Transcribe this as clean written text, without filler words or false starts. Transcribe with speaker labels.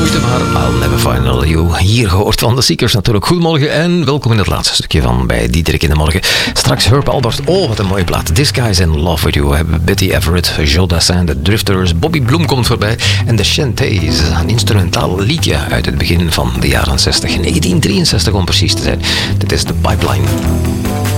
Speaker 1: moeite, maar I'll never find you. Hier gehoord van de Seekers natuurlijk. Goedemorgen en welkom in het laatste stukje van bij Diederik in de Morgen. Straks Herb Alpert. Oh, wat een mooie plaat. This Guy's in Love With You. We hebben Betty Everett, Joe Dassin, de Drifters, Bobby Bloem komt voorbij en de Chantays. Een instrumentaal liedje uit het begin van de jaren 60. 1963 om precies te zijn. Dit is de Pipeline.